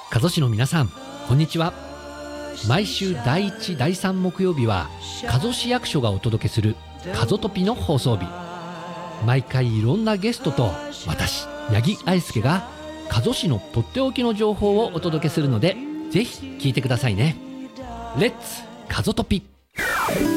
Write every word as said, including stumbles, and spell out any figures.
加須市の皆さん、こんにちは。毎週だいいち、だいさん木曜日は加須市役所がお届けする加須トピの放送日。毎回いろんなゲストと私、八木愛介が加須市のとっておきの情報をお届けするので、ぜひ聞いてくださいね。レッツ加須トピ。